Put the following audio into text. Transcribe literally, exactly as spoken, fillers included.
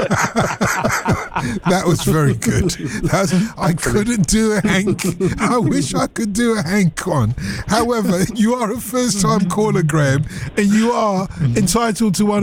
That was very good. That was, I couldn't do a Hank. I wish I could do a Hank on. However, you are a first-time caller, Graham, and you are entitled to one